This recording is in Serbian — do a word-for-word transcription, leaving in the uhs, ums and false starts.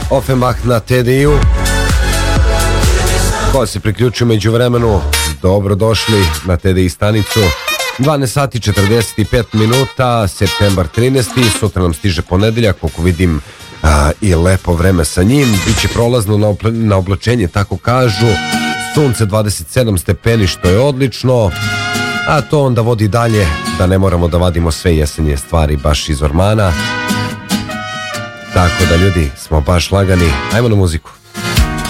Offenbach na T D I-u. Ko se priključio među vremenu, dobrodošli na T D I stanicu. dvanaest sati četrdeset pet minuta, septembar trinaesti, sutra nam stiže ponedeljak, koliko vidim a, i lepo vreme sa njim. Biće prolazno na, opla, na oblačenje, tako kažu. Sunce dvadeset sedam stepeni, što je odlično, a to onda vodi dalje da ne moramo da vadimo sve jesenje stvari baš iz ormana. Tako da ljudi, smo baš lagani. Ajmo na muziku.